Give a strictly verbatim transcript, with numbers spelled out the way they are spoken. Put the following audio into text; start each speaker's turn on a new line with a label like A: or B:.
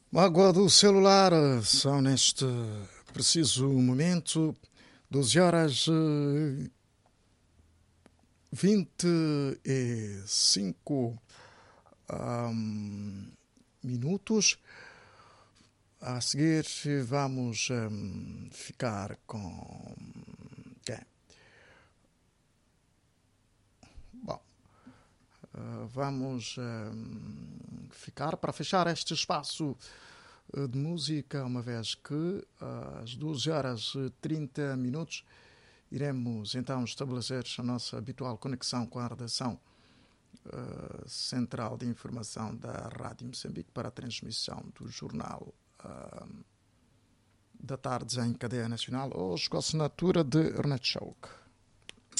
A: Mágoa do celular, são neste preciso momento doze horas eh, vinte e cinco ahm, minutos. A seguir vamos ahm, ficar com... É, bom, ah, vamos ahm, ficar para fechar este espaço eh, de música, uma vez que às doze horas e trinta minutos iremos então estabelecer a nossa habitual conexão com a redação uh, central de informação da Rádio Moçambique para a transmissão do jornal uh, da tarde em cadeia nacional, hoje com a assinatura de Ernesto Chauk.